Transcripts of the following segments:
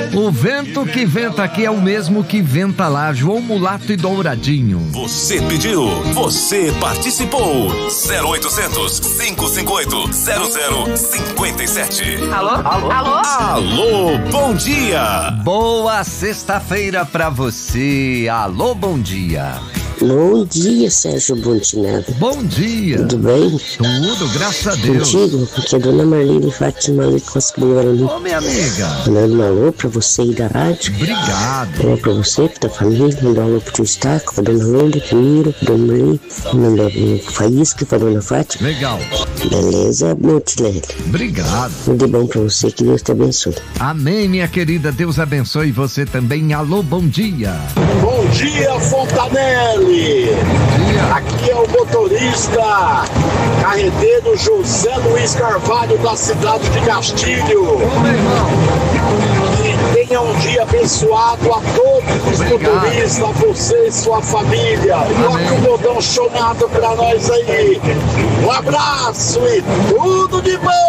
O vento que venta aqui é o mesmo que venta lá. João Mulato e Douradinho. Você pediu, você participou. 0800 558 0057. Alô? Alô? Alô? Alô, bom dia. Boa sexta-feira pra você. Alô, bom dia. Bom dia, Sérgio Montenegro. Bom dia. Tudo bem? Tudo, graças a Deus. Contigo, que a dona Marlene Fátima ali com as crianças ali. Ô, minha amiga. Mandando um alô pra você aí da rádio. Obrigado. Alô pra você, pra tua família. Mandando um alô pro teu Estaco, pra dona Wanda, Pinheiro, pra dona Marlene. Mandando Faísca, pra dona Fátima. Legal. Beleza, Montenegro. Obrigado. Tudo de bom pra você, que Deus te abençoe. Amém, minha querida. Deus abençoe você também. Alô, bom dia. Bom dia, Fontanelli. Aqui é o motorista carreteiro José Luiz Carvalho da cidade de Castilho. Ô, meu irmão. Que tenha um dia abençoado a todos os motoristas, a você e sua família. Coloque um botão chonado pra nós aí. Um abraço e tudo de bom!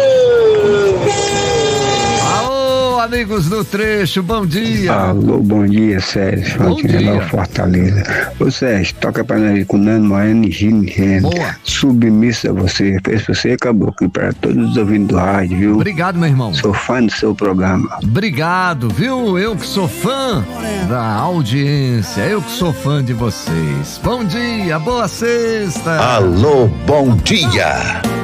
Amigos do trecho, bom dia. Alô, bom dia, Sérgio. Bom dia. Fortaleza. Ô, Sérgio, toca pra nós com Nando Moena e Gino Gênero. Boa. Submissa a você. Fez você e acabou aqui para todos os ouvintes do rádio, viu? Obrigado, meu irmão. Sou fã do seu programa. Obrigado, viu? Eu que sou fã da audiência, eu que sou fã de vocês. Bom dia, boa sexta. Alô, bom dia.